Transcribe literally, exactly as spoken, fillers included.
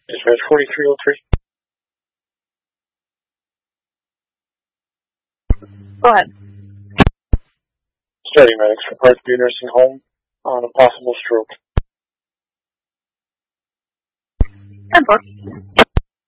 Dispatch forty-three oh three. Go ahead. Starting medics for Parkview Nursing Home on a possible stroke. ten four.